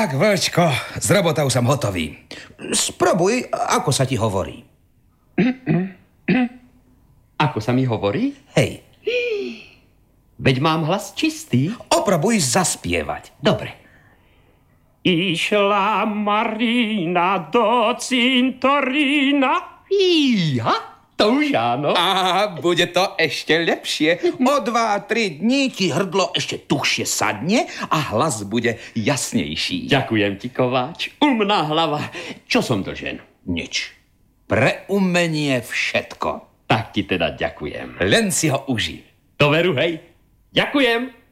Tak, Vlčko, z robotou som hotový. Sprobuj, ako sa ti hovorí. Ako sa mi hovorí? Hej. Veď mám hlas čistý. Oprobuj zaspievať. Dobre. Išla Marina do cintorína. Fíha, to už áno. A bude to ešte lepšie. O 2-3 dní ti hrdlo ešte tuhšie sadne a hlas bude jasnejší. Ďakujem ti, Kováč. Umná hlava. Čo som dlžen? Nič. Pre umenie všetko. Tak ti teda ďakujem. Len si ho uži. To veru, hej. Ďakujem.